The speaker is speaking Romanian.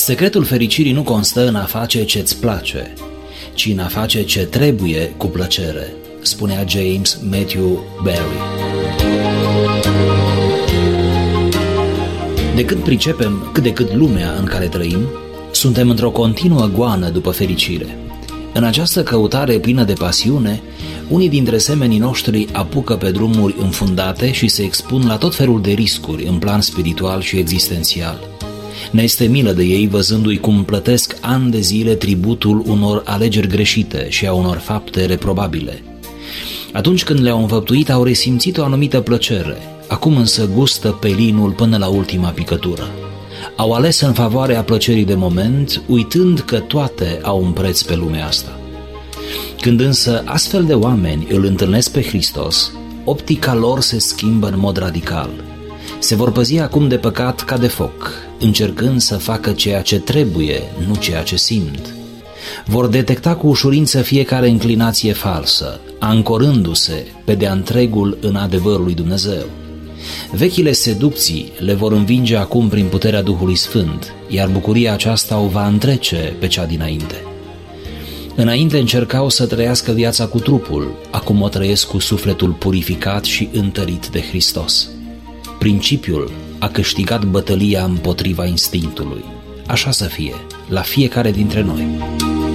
Secretul fericirii nu constă în a face ce-ți place, ci în a face ce trebuie cu plăcere, spunea James Matthew Barry. De când pricepem cât de cât lumea în care trăim, suntem într-o continuă goană după fericire. În această căutare plină de pasiune, unii dintre semenii noștri apucă pe drumuri înfundate și se expun la tot felul de riscuri în plan spiritual și existențial. Ne este milă de ei văzându-i cum plătesc ani de zile tributul unor alegeri greșite și a unor fapte reprobabile. Atunci când le-au înfăptuit, au resimțit o anumită plăcere, acum însă gustă pelinul până la ultima picătură. Au ales în favoarea plăcerii de moment, uitând că toate au un preț pe lumea asta. Când însă astfel de oameni îl întâlnesc pe Hristos, optica lor se schimbă în mod radical. Se vor păzi acum de păcat ca de foc, încercând să facă ceea ce trebuie, nu ceea ce simt. Vor detecta cu ușurință fiecare înclinație falsă, ancorându-se pe de-a întregul în adevărul lui Dumnezeu. Vechile seducții le vor învinge acum prin puterea Duhului Sfânt, iar bucuria aceasta o va întrece pe cea dinainte. Înainte încercau să trăiască viața cu trupul, acum o trăiesc cu sufletul purificat și întărit de Hristos. Principiul a câștigat bătălia împotriva instinctului. Așa să fie, la fiecare dintre noi.